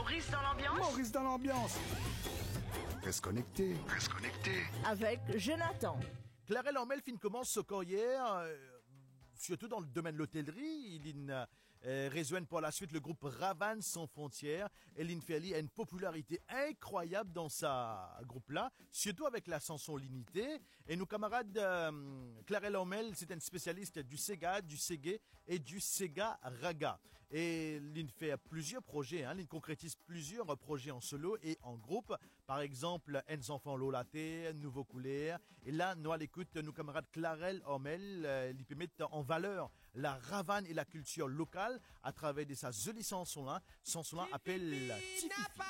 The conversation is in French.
Maurice dans l'ambiance. Maurice dans l'ambiance. Reste connecté. Reste connecté. Avec Jonathan. Clarel Hormel fin commence sa carrière, surtout dans le domaine de l'hôtellerie. Il rejoint par la suite le groupe Ravan Sans Frontières. Et il a une popularité incroyable dans sa groupe-là, surtout avec la chanson L'Unité. Et nos camarades Clarel Hormel, c'est un spécialiste du Sega, du Segé et du Sega Raga. Et il fait plusieurs projets, il concrétise plusieurs projets en solo et en groupe. Par exemple, Un enfant Lolaté, Nouveau Couleur. Et là, nous à l'écoute, nos camarades Clarel Hormel, ils peuvent mettre en valeur la Ravanne et la culture locale à travers de sa jolie chanson-là. Chanson-là appelle Tififi.